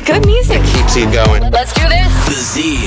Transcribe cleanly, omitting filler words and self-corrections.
good music. Keeps you going. Let's do this. The Z